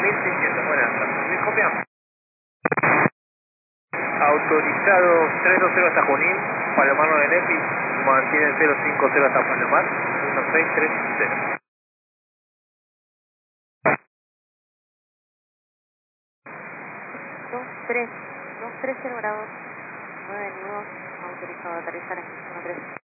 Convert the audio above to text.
1600, buenas tardes. ¿Me copia? Autorizado 320 hasta Junín, Palomar 9 Epi, mantiene 050 hasta Palomar, 1630. 230 grados, 9 nudos, autorizado a aterrizar en 13.